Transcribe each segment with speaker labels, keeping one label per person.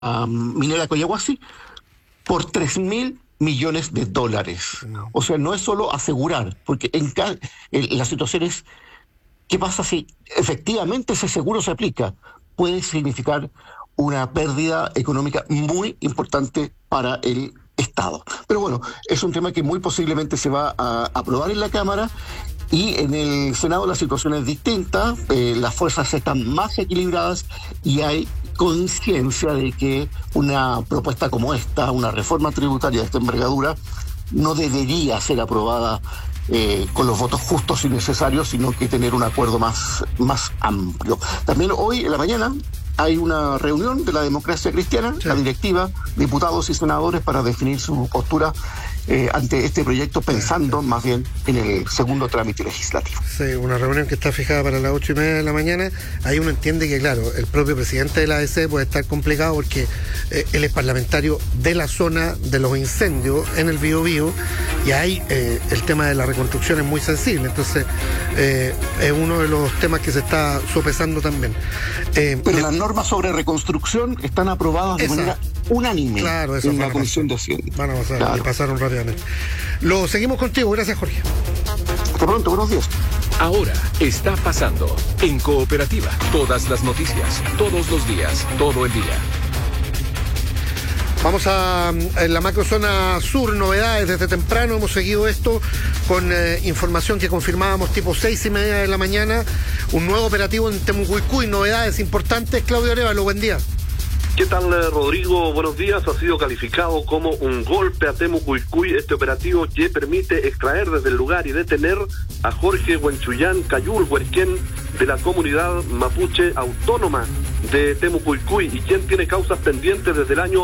Speaker 1: minera Collahuasi por $3.000 millones. O sea, no es solo asegurar, porque la situación es, ¿qué pasa si efectivamente ese seguro se aplica? Puede significar una pérdida económica muy importante para el Estado. Pero bueno, es un tema que muy posiblemente se va a aprobar en la Cámara, y en el Senado la situación es distinta, las fuerzas están más equilibradas y hay conciencia de que una propuesta como esta, una reforma tributaria de esta envergadura, no debería ser aprobada con los votos justos y necesarios, sino que tener un acuerdo más amplio. También hoy en la mañana hay una reunión de la Democracia Cristiana, la directiva, diputados y senadores, para definir su postura ante este proyecto, pensando más bien en el segundo trámite legislativo.
Speaker 2: Sí, una reunión que está fijada para las 8:30 de la mañana. Ahí uno entiende que, claro, el propio presidente de la ADC puede estar complicado porque él es parlamentario de la zona de los incendios en el Biobío, y ahí el tema de la reconstrucción es muy sensible. Entonces, es uno de los temas que se está sopesando también.
Speaker 1: Pero las normas sobre reconstrucción están aprobadas de manera unánime,
Speaker 2: claro, eso
Speaker 1: en la Comisión de Hacienda.
Speaker 2: Van a pasar, claro. Pasaron rápidamente. Lo seguimos contigo, gracias, Jorge.
Speaker 1: Hasta pronto, buenos días.
Speaker 3: Ahora está pasando en Cooperativa. Todas las noticias, todos los días, todo el día.
Speaker 2: Vamos a la macrozona sur, novedades desde temprano. Hemos seguido esto con información que confirmábamos tipo 6:30 de la mañana. Un nuevo operativo en Temucuicui, novedades importantes. Claudio Arévalo, buen día.
Speaker 4: ¿Qué tal, Rodrigo? Buenos días. Ha sido calificado como un golpe a Temucuicui este operativo que permite extraer desde el lugar y detener a Jorge Huenchuyán Cayul Huerquén, de la comunidad mapuche autónoma de Temucuicui, y quien tiene causas pendientes desde el año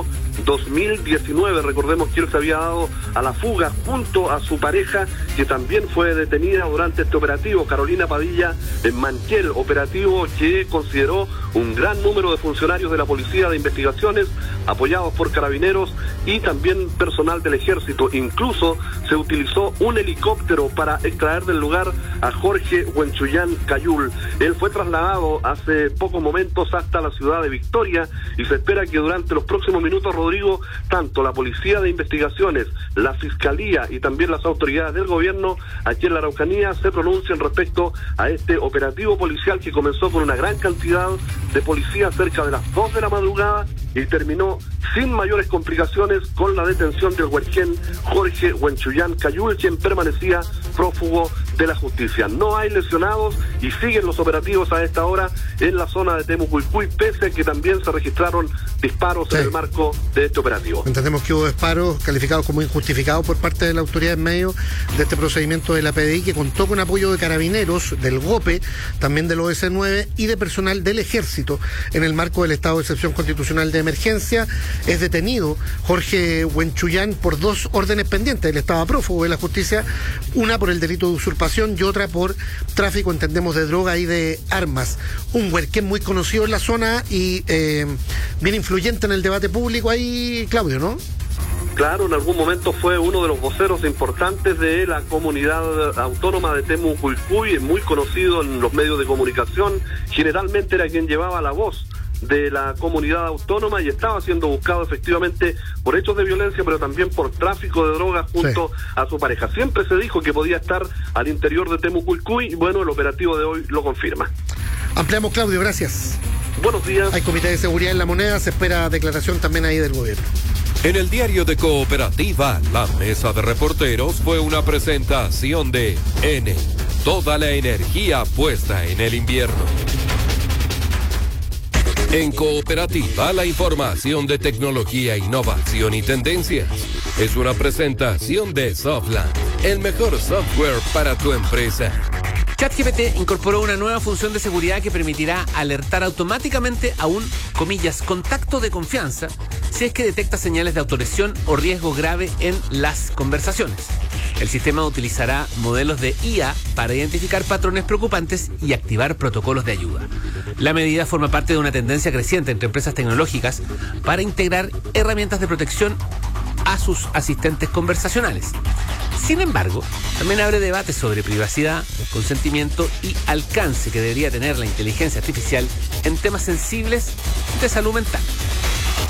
Speaker 4: 2019. Recordemos que él se había dado a la fuga junto a su pareja, que también fue detenida durante este operativo, Carolina Padilla en Manquel, operativo que consideró un gran número de funcionarios de la Policía de Investigaciones, apoyados por carabineros y también personal del Ejército. Incluso se utilizó un helicóptero para extraer del lugar a Jorge Huenchuyán Cayul. Él fue trasladado hace pocos momentos hasta la ciudad de Victoria, y se espera que durante los próximos minutos, Rodrigo, tanto la Policía de Investigaciones, la Fiscalía y también las autoridades del gobierno aquí en la Araucanía se pronuncien respecto a este operativo policial que comenzó con una gran cantidad de policías cerca de las 2 de la madrugada y terminó sin mayores complicaciones con la detención del huerquén Jorge Huenchuyán Cayul, quien permanecía prófugo de la justicia. No hay lesionados y siguen los operativos a esta hora en la zona de Temucuicui, pese a que también se registraron disparos en el marco de este operativo.
Speaker 2: Entendemos que hubo disparos calificados como injustificados por parte de la autoridad en medio de este procedimiento de la PDI, que contó con apoyo de carabineros, del GOPE, también del OS9 y de personal del Ejército en el marco del estado de excepción constitucional de emergencia. Es detenido Jorge Huenchuyán por 2 órdenes pendientes. Él estaba prófugo de la justicia, una por el delito de usurpación y otra por tráfico, entendemos, de droga y de armas. Un huerquén muy conocido en la zona y bien influyente en el debate público ahí, Claudio, ¿no?
Speaker 4: Claro, en algún momento fue uno de los voceros importantes de la comunidad autónoma de Temucuicui, muy conocido en los medios de comunicación. Generalmente era quien llevaba la voz de la comunidad autónoma y estaba siendo buscado efectivamente por hechos de violencia, pero también por tráfico de drogas junto a su pareja. Siempre se dijo que podía estar al interior de Temucuicui y bueno, el operativo de hoy lo confirma.
Speaker 2: Ampliamos, Claudio, gracias.
Speaker 4: Buenos días.
Speaker 2: Hay comité de seguridad en La Moneda, se espera declaración también ahí del gobierno.
Speaker 3: En el diario de Cooperativa, la mesa de reporteros fue una presentación de N, toda la energía puesta en el invierno. En Cooperativa, la información de tecnología, innovación y tendencias. Es una presentación de Softland, el mejor software para tu empresa.
Speaker 5: ChatGPT incorporó una nueva función de seguridad que permitirá alertar automáticamente a un, comillas, contacto de confianza si es que detecta señales de autolesión o riesgo grave en las conversaciones. El sistema utilizará modelos de IA para identificar patrones preocupantes y activar protocolos de ayuda. La medida forma parte de una tendencia creciente entre empresas tecnológicas para integrar herramientas de protección a sus asistentes conversacionales. Sin embargo, también abre debates sobre privacidad, consentimiento y alcance que debería tener la inteligencia artificial en temas sensibles de salud mental.